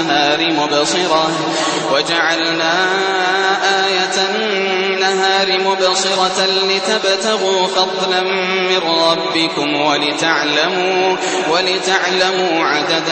النهار مبصرة لتبتغوا فضلا من ربكم ولتعلموا عدد